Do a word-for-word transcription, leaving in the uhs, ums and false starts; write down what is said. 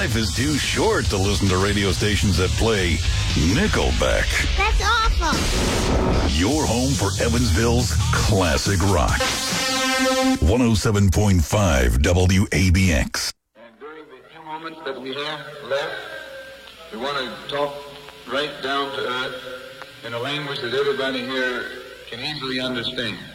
Life is too short to listen to radio stations that play Nickelback. That's awful. Your home for Evansville's classic rock. one oh seven point five W A B X. And during the few moments that we have left, we want to talk right down to earth in a language that everybody here can easily understand.